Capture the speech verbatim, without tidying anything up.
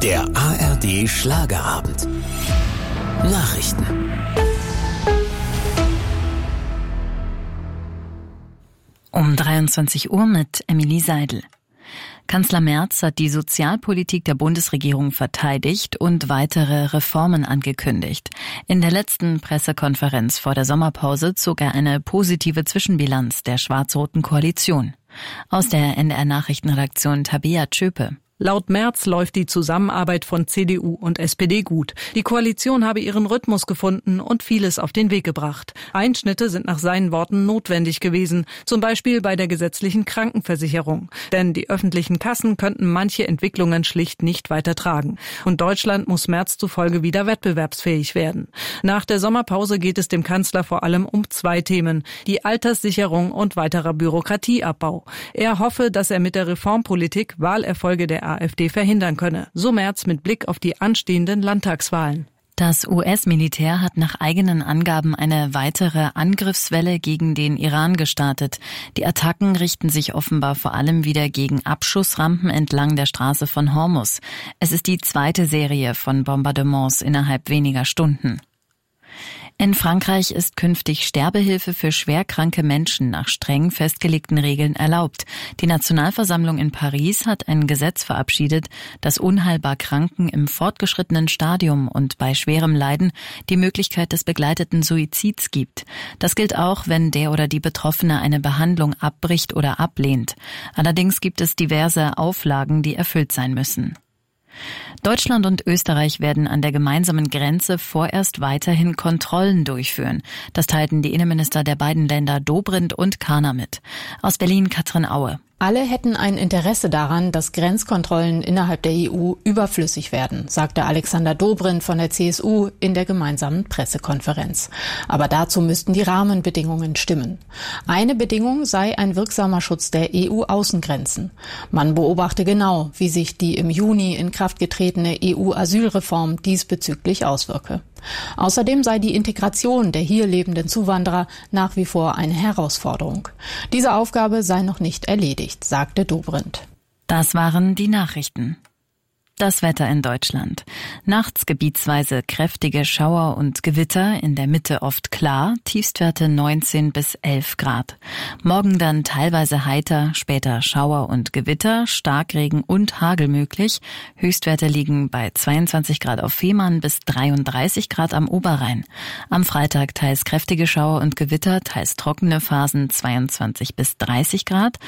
Der A R D Schlagerabend. Nachrichten. Um dreiundzwanzig Uhr mit Emilie Seidel. Kanzler Merz hat die Sozialpolitik der Bundesregierung verteidigt und weitere Reformen angekündigt. In der letzten Pressekonferenz vor der Sommerpause zog er eine positive Zwischenbilanz der schwarz-roten Koalition. Aus der N D R-Nachrichtenredaktion Tabea Tschöpe. Laut Merz läuft die Zusammenarbeit von C D U und S P D gut. Die Koalition habe ihren Rhythmus gefunden und vieles auf den Weg gebracht. Einschnitte sind nach seinen Worten notwendig gewesen, zum Beispiel bei der gesetzlichen Krankenversicherung. Denn die öffentlichen Kassen könnten manche Entwicklungen schlicht nicht weiter tragen. Und Deutschland muss Merz zufolge wieder wettbewerbsfähig werden. Nach der Sommerpause geht es dem Kanzler vor allem um zwei Themen: die Alterssicherung und weiterer Bürokratieabbau. Er hoffe, dass er mit der Reformpolitik Wahlerfolge der AfD verhindern könne, so Merz mit Blick auf die anstehenden Landtagswahlen. Das U S-Militär hat nach eigenen Angaben eine weitere Angriffswelle gegen den Iran gestartet. Die Attacken richten sich offenbar vor allem wieder gegen Abschussrampen entlang der Straße von Hormuz. Es ist die zweite Serie von Bombardements innerhalb weniger Stunden. In Frankreich ist künftig Sterbehilfe für schwerkranke Menschen nach streng festgelegten Regeln erlaubt. Die Nationalversammlung in Paris hat ein Gesetz verabschiedet, das unheilbar Kranken im fortgeschrittenen Stadium und bei schwerem Leiden die Möglichkeit des begleiteten Suizids gibt. Das gilt auch, wenn der oder die Betroffene eine Behandlung abbricht oder ablehnt. Allerdings gibt es diverse Auflagen, die erfüllt sein müssen. Deutschland und Österreich werden an der gemeinsamen Grenze vorerst weiterhin Kontrollen durchführen. Das teilten die Innenminister der beiden Länder Dobrindt und Karner mit. Aus Berlin Katrin Aue. Alle hätten ein Interesse daran, dass Grenzkontrollen innerhalb der E U überflüssig werden, sagte Alexander Dobrindt von der C S U in der gemeinsamen Pressekonferenz. Aber dazu müssten die Rahmenbedingungen stimmen. Eine Bedingung sei ein wirksamer Schutz der E U-Außengrenzen. Man beobachte genau, wie sich die im Juni in Kraft getretene E U-Asylreform diesbezüglich auswirke. Außerdem sei die Integration der hier lebenden Zuwanderer nach wie vor eine Herausforderung. Diese Aufgabe sei noch nicht erledigt, sagte Dobrindt. Das waren die Nachrichten. Das Wetter in Deutschland. Nachts gebietsweise kräftige Schauer und Gewitter, in der Mitte oft klar, Tiefstwerte neunzehn bis elf Grad. Morgen dann teilweise heiter, später Schauer und Gewitter, Starkregen und Hagel möglich. Höchstwerte liegen bei zweiundzwanzig Grad auf Fehmarn bis dreiunddreißig Grad am Oberrhein. Am Freitag teils kräftige Schauer und Gewitter, teils trockene Phasen zweiundzwanzig bis dreißig Grad.